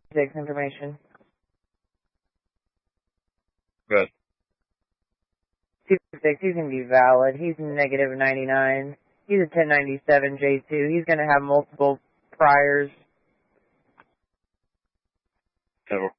6 information. Good. 2-6, he's going to be valid. He's negative 99. He's a 1097 J2. He's going to have multiple priors. So